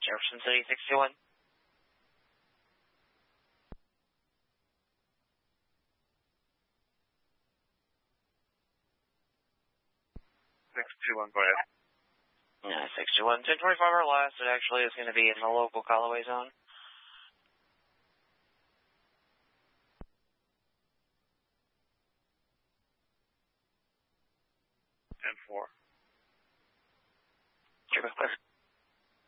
Jefferson City 621. 621, go ahead. Yeah, 621. 1025 our last. It actually is going to be in the local Callaway zone. 10-4. Sure, clear.